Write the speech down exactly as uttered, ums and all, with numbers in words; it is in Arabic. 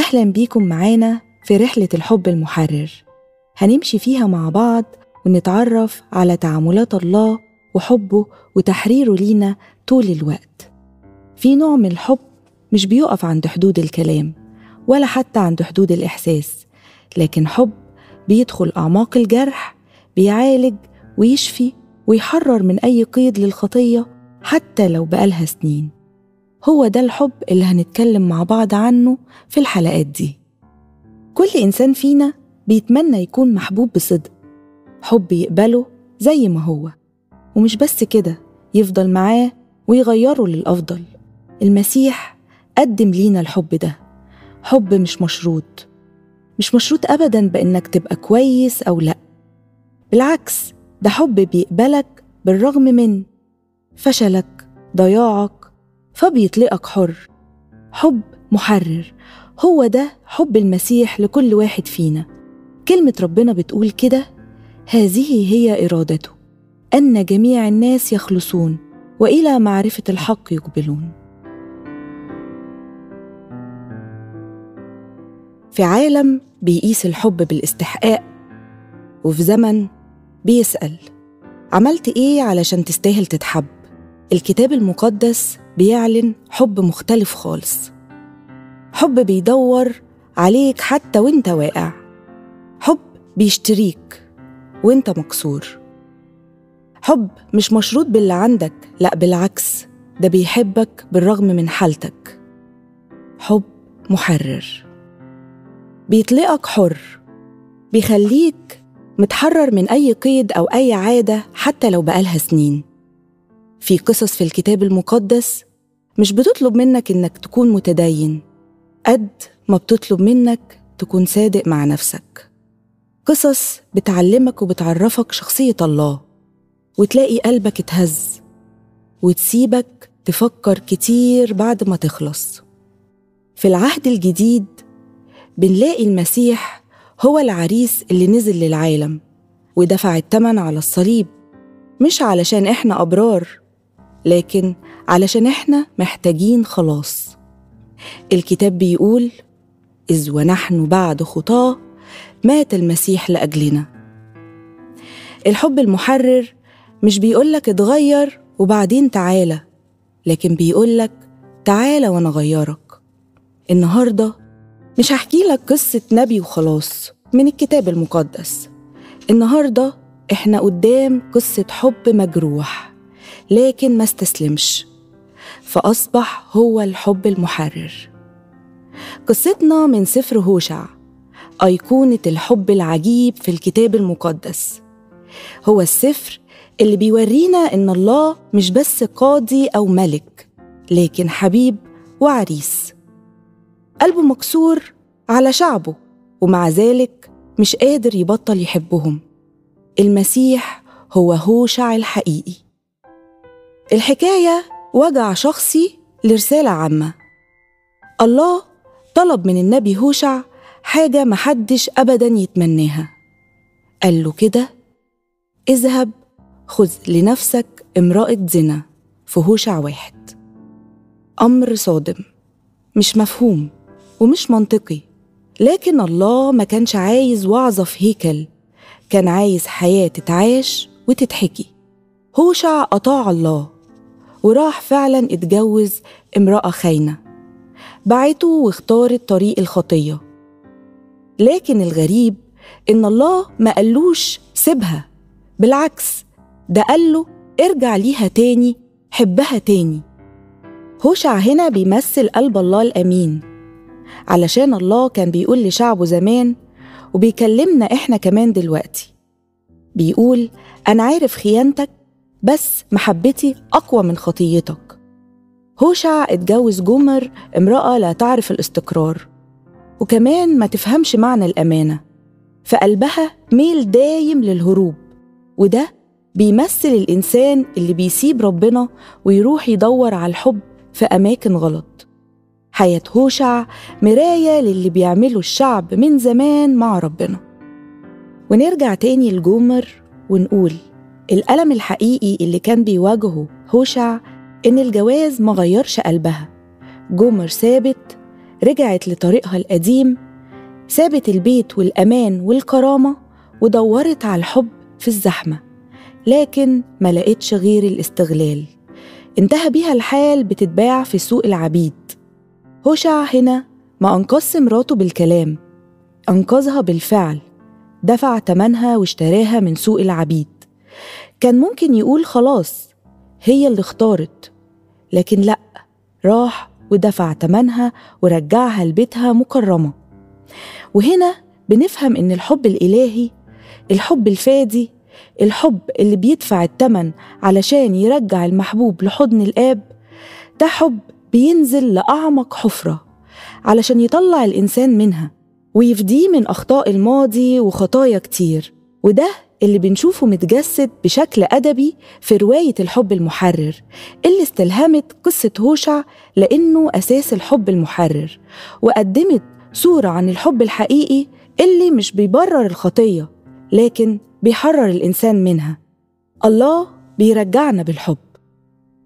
أهلا بيكم معانا في رحلة الحب المحرر. هنمشي فيها مع بعض ونتعرف على تعاملات الله وحبه وتحريره لينا طول الوقت. في نوع من الحب مش بيقف عند حدود الكلام ولا حتى عند حدود الإحساس، لكن حب بيدخل أعماق الجرح، بيعالج ويشفي ويحرر من أي قيد للخطية حتى لو بقالها سنين. هو ده الحب اللي هنتكلم مع بعض عنه في الحلقات دي. كل إنسان فينا بيتمنى يكون محبوب بصدق، حب يقبله زي ما هو، ومش بس كده، يفضل معاه ويغيره للأفضل. المسيح قدم لينا الحب ده، حب مش مشروط، مش مشروط أبداً بإنك تبقى كويس أو لأ. بالعكس، ده حب بيقبلك بالرغم من فشلك، ضياعك، فبيطلقك حر. حب محرر، هو ده حب المسيح لكل واحد فينا. كلمة ربنا بتقول كده: هذه هي إرادته، أن جميع الناس يخلصون وإلى معرفة الحق يقبلون. في عالم بيقيس الحب بالاستحقاق، وفي زمن بيسأل عملت إيه علشان تستاهل تتحب، الكتاب المقدس بيعلن حب مختلف خالص. حب بيدور عليك حتى وانت واقع، حب بيشتريك وانت مكسور، حب مش مشروط باللي عندك، لأ بالعكس، ده بيحبك بالرغم من حالتك. حب محرر بيطلقك حر، بيخليك متحرر من أي قيد أو أي عادة حتى لو بقالها سنين. في قصص في الكتاب المقدس مش بتطلب منك إنك تكون متدين قد ما بتطلب منك تكون صادق مع نفسك. قصص بتعلمك وبتعرفك شخصية الله، وتلاقي قلبك اتهز وتسيبك تفكر كتير بعد ما تخلص. في العهد الجديد بنلاقي المسيح هو العريس اللي نزل للعالم ودفع الثمن على الصليب، مش علشان إحنا أبرار، لكن علشان إحنا محتاجين خلاص. الكتاب بيقول: إذ ونحن بعد خطاه مات المسيح لأجلنا. الحب المحرر مش بيقولك اتغير وبعدين تعالى، لكن بيقولك تعالى وأنا غيرك. النهاردة مش هحكي لك قصة نبي وخلاص من الكتاب المقدس. النهاردة إحنا قدام قصة حب مجروح لكن ما استسلمش، فأصبح هو الحب المحرر. قصتنا من سفر هوشع، أيقونة الحب العجيب في الكتاب المقدس. هو السفر اللي بيورينا إن الله مش بس قاضي أو ملك، لكن حبيب وعريس، قلبه مكسور على شعبه ومع ذلك مش قادر يبطل يحبهم. المسيح هو هوشع الحقيقي. الحكاية وجع شخصي لرسالة عامة. الله طلب من النبي هوشع حاجة محدش أبداً يتمناها. قال له كده: اذهب خذ لنفسك امرأة زنا، في هوشع واحد. أمر صادم، مش مفهوم ومش منطقي، لكن الله ما كانش عايز وعظة في هيكل، كان عايز حياة تتعاش وتتحكي. هوشع أطاع الله وراح فعلاً اتجوز امرأة خاينة، بعته واختارت طريق الخطية. لكن الغريب إن الله ما قالوش سيبها، بالعكس ده قاله ارجع ليها تاني، حبها تاني. هوشع هنا بيمثل قلب الله الأمين، علشان الله كان بيقول لشعبه زمان وبيكلمنا إحنا كمان دلوقتي. بيقول: أنا عارف خيانتك بس محبتي أقوى من خطيتك. هوشع اتجوز جمر، امرأة لا تعرف الاستقرار وكمان ما تفهمش معنى الأمانة، فقلبها ميل دايم للهروب، وده بيمثل الإنسان اللي بيسيب ربنا ويروح يدور على الحب في أماكن غلط. حياة هوشع مراية للي بيعمله الشعب من زمان مع ربنا. ونرجع تاني لجمر ونقول الألم الحقيقي اللي كان بيواجهه هوشع إن الجواز ما غيرش قلبها. جمر ثابت رجعت لطريقها القديم، سابت البيت والأمان والكرامة ودورت على الحب في الزحمة، لكن ما لقيتش غير الاستغلال. انتهى بيها الحال بتتباع في سوق العبيد. هوشع هنا ما أنقذش مراته بالكلام، أنقذها بالفعل، دفع تمنها واشتراها من سوق العبيد. كان ممكن يقول خلاص هي اللي اختارت، لكن لأ، راح ودفع تمنها ورجعها لبيتها مكرمة. وهنا بنفهم إن الحب الإلهي، الحب الفادي، الحب اللي بيدفع التمن علشان يرجع المحبوب لحضن الآب، ده حب بينزل لأعمق حفرة علشان يطلع الإنسان منها ويفديه من أخطاء الماضي وخطايا كتير. وده اللي بنشوفه متجسد بشكل أدبي في رواية الحب المحرر اللي استلهمت قصة هوشع، لأنه أساس الحب المحرر، وقدمت صورة عن الحب الحقيقي اللي مش بيبرر الخطية لكن بيحرر الإنسان منها. الله بيرجعنا بالحب.